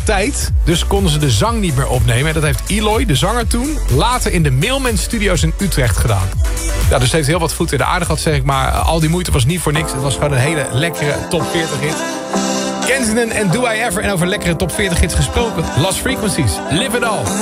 tijd. Dus konden ze de zang niet meer opnemen. En dat heeft Eloy, de zanger toen, later in de Mailman Studios in Utrecht gedaan. Ja, dus heeft heel wat voet in de aarde gehad, zeg ik. Maar al die moeite was niet voor niks. Het was gewoon een hele lekkere top 40 hit. Kensington en Do I Ever. En over lekkere top 40 hits gesproken. Lost Frequencies. Live It All.